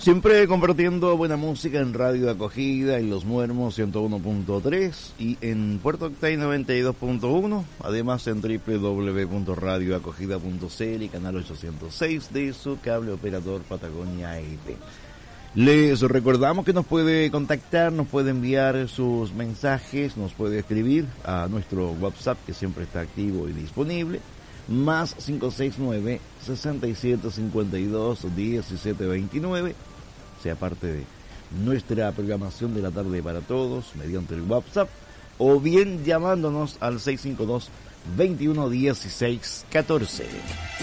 Siempre compartiendo buena música en Radio Acogida, en Los Muermos 101.3 y en Puerto Octay 92.1, además en www.radioacogida.cl y canal 806 de su cable operador Patagonia IP. Les recordamos que nos puede contactar, nos puede enviar sus mensajes, nos puede escribir a nuestro WhatsApp que siempre está activo y disponible, más 569-6752-1729, sea parte de nuestra programación de la tarde para todos mediante el WhatsApp, o bien llamándonos al 652-2116-14.